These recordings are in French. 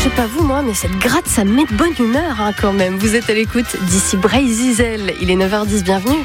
sais pas vous, moi, mais cette gratte, ça me met de bonne humeur quand même. Vous êtes à l'écoute d'ici Bray-Zizel. Il est 9h10, bienvenue.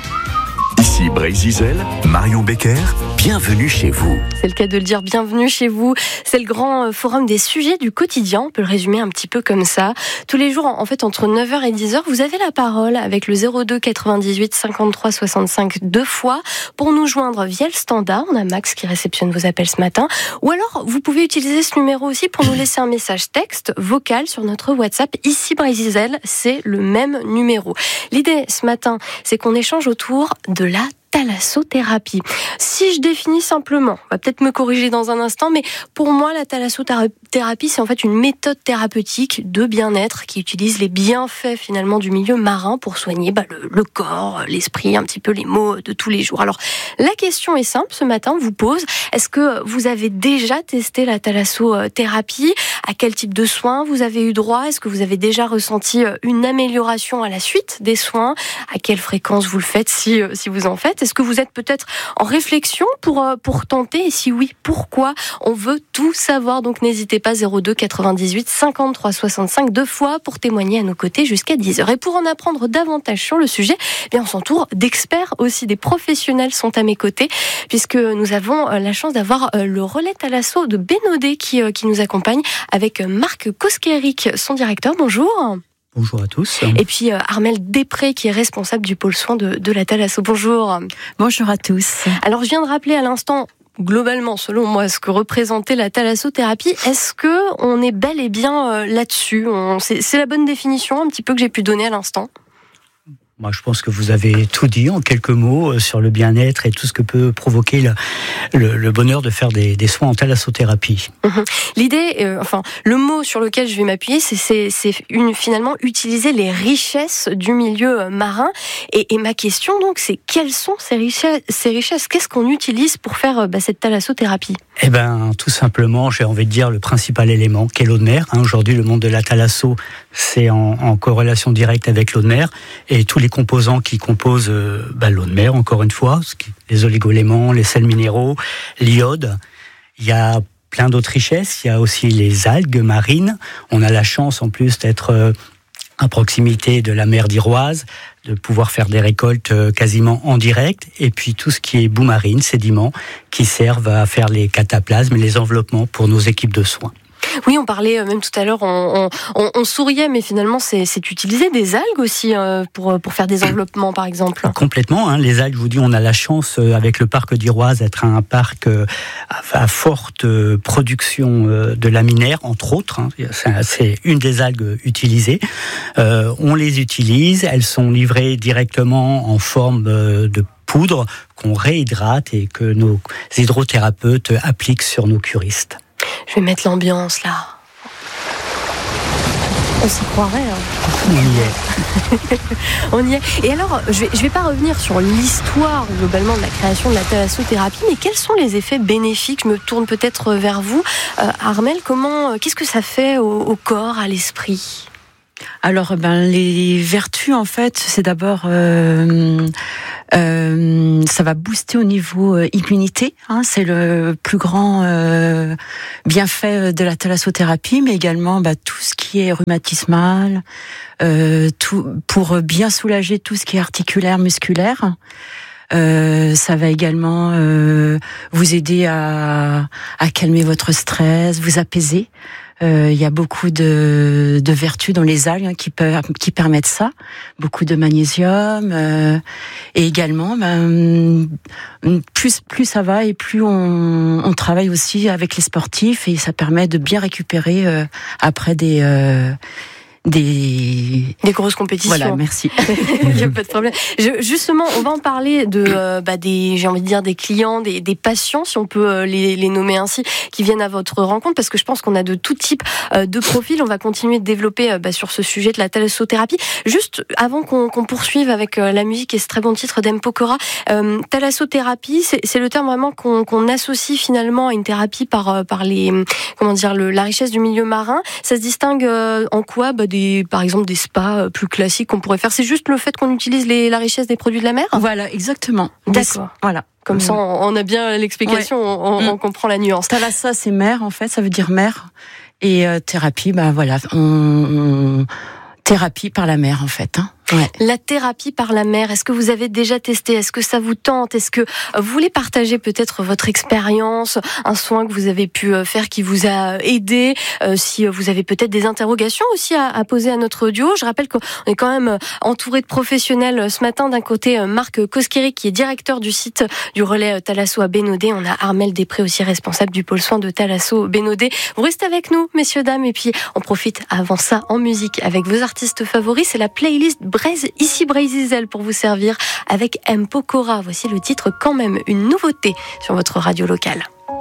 Ici Bray-Zizel, Marion Becker, bienvenue chez vous. C'est le cas de le dire, bienvenue chez vous. C'est le grand forum des sujets du quotidien, on peut le résumer un petit peu comme ça. Tous les jours, en fait, entre 9h et 10h, vous avez la parole avec le 02 98 53 65 deux fois pour nous joindre via le standard. On a Max qui réceptionne vos appels ce matin. Ou alors, vous pouvez utiliser ce numéro aussi pour nous laisser un message texte, vocal sur notre WhatsApp. Ici Bray-Zizel, c'est le même numéro. L'idée ce matin, c'est qu'on échange autour de la thalassothérapie. Si je définis simplement, on va peut-être me corriger dans un instant, mais pour moi, la thalassothérapie, c'est en fait une méthode thérapeutique de bien-être qui utilise les bienfaits finalement du milieu marin pour soigner le corps, l'esprit, un petit peu les maux de tous les jours. Alors, la question est simple, ce matin, on vous pose, est-ce que vous avez déjà testé la thalassothérapie? À quel type de soins vous avez eu droit? Est-ce que vous avez déjà ressenti une amélioration à la suite des soins? À quelle fréquence vous le faites si vous en faites? Est-ce que vous êtes peut-être en réflexion pour tenter? Et si oui, pourquoi? On veut tout savoir, donc n'hésitez pas, 02 98 53 65 deux fois pour témoigner à nos côtés jusqu'à 10h. Et pour en apprendre davantage sur le sujet, on s'entoure d'experts aussi, des professionnels sont à mes côtés, puisque nous avons la chance d'avoir le relais thalasso de Bénodet qui nous accompagne avec Marc Koskeric, son directeur. Bonjour. Bonjour à tous. Et puis Armelle Després qui est responsable du pôle soins de la thalasso. Bonjour. Bonjour à tous. Alors je viens de rappeler à l'instant, globalement, selon moi, ce que représentait la thalassothérapie. Est-ce que on est bel et bien là-dessus? C'est la bonne définition un petit peu que j'ai pu donner à l'instant? Moi, je pense que vous avez tout dit en quelques mots sur le bien-être et tout ce que peut provoquer le bonheur de faire des soins en thalassothérapie. L'idée, le mot sur lequel je vais m'appuyer, c'est finalement utiliser les richesses du milieu marin. Et ma question, donc, c'est quelles sont ces richesses? Qu'est-ce qu'on utilise pour faire cette thalassothérapie? Tout simplement, j'ai envie de dire le principal élément, qui est l'eau de mer. Aujourd'hui, le monde de la thalasso, c'est en corrélation directe avec l'eau de mer. Et tous les composants qui composent l'eau de mer, encore une fois, les oligoéléments, les sels minéraux, l'iode. Il y a plein d'autres richesses. Il y a aussi les algues marines. On a la chance, en plus, d'être à proximité de la mer d'Iroise, de pouvoir faire des récoltes quasiment en direct. Et puis tout ce qui est boue marine, sédiments, qui servent à faire les cataplasmes et les enveloppements pour nos équipes de soins. Oui, on parlait même tout à l'heure, on souriait, mais finalement c'est utiliser des algues aussi pour faire des enveloppements, par exemple. Complètement, les algues, je vous dis, on a la chance avec le parc d'Iroise d'être un parc à forte production de laminaires, entre autres. C'est une des algues utilisées. On les utilise, elles sont livrées directement en forme de poudre qu'on réhydrate et que nos hydrothérapeutes appliquent sur nos curistes. Je vais mettre l'ambiance là. On s'y croirait. On y est. On y est. Et alors, je vais pas revenir sur l'histoire globalement de la création de la thalassothérapie, mais quels sont les effets bénéfiques? Je me tourne peut-être vers vous, Armelle. Qu'est-ce que ça fait au corps, à l'esprit? Alors, les vertus, en fait, c'est d'abord, ça va booster au niveau immunité. C'est le plus grand bienfait de la thalassothérapie, mais également tout ce qui est rhumatismal, tout pour bien soulager tout ce qui est articulaire, musculaire. Ça va également vous aider à calmer votre stress, vous apaiser. Il y a beaucoup de vertus dans les algues qui permettent ça. Beaucoup de magnésium et également plus ça va et plus on travaille aussi avec les sportifs et ça permet de bien récupérer après des grosses compétitions. Voilà, merci. Il n'y a pas de problème. Justement, on va en parler j'ai envie de dire des clients, des patients, si on peut les nommer ainsi, qui viennent à votre rencontre, parce que je pense qu'on a de tout type de profils. On va continuer de développer sur ce sujet de la thalassothérapie. Juste avant qu'on poursuive avec la musique et ce très bon titre d'M. Pokora, thalassothérapie, c'est le terme vraiment qu'on associe finalement à une thérapie par la richesse du milieu marin. Ça se distingue en quoi? Par exemple des spas plus classiques qu'on pourrait faire. C'est juste le fait qu'on utilise la richesse des produits de la mer? Voilà, exactement. D'accord. Voilà. Comme ça, on a bien l'explication, on comprend la nuance. Thalassa, c'est mer, en fait, ça veut dire mer. Et thérapie, thérapie par la mer en fait. Ouais. La thérapie par la mer, est-ce que vous avez déjà testé? Est-ce que ça vous tente? Est-ce que vous voulez partager peut-être votre expérience, un soin que vous avez pu faire qui vous a aidé? Si vous avez peut-être des interrogations aussi à poser à notre duo. Je rappelle qu'on est quand même entouré de professionnels ce matin. D'un côté, Marc Koskeri, qui est directeur du site du relais Thalasso à Bénodet. On a Armel Després aussi, responsable du pôle soins de Thalasso Bénodet. Vous restez avec nous, messieurs, dames, et puis on profite avant ça en musique avec vos artistes favoris. C'est la playlist ici Brésil pour vous servir avec M. Pokora. Voici le titre Quand même, une nouveauté sur votre radio locale.